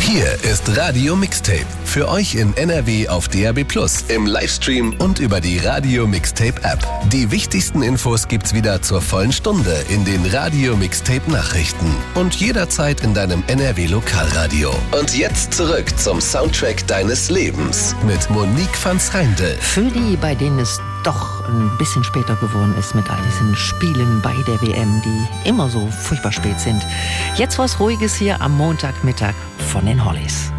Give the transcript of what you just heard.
Hier ist Radio Mixtape. Für euch in NRW auf DAB+, im Livestream und über die Radio Mixtape App. Die wichtigsten Infos gibt's wieder zur vollen Stunde in den Radio Mixtape Nachrichten und jederzeit in deinem NRW Lokalradio. Und jetzt zurück zum Soundtrack deines Lebens mit Monique van S'Reindl. Für die, bei denen es doch ein bisschen später geworden ist mit all diesen Spielen bei der WM, die immer so furchtbar spät sind. Jetzt was Ruhiges hier am Montagmittag von den Hollies.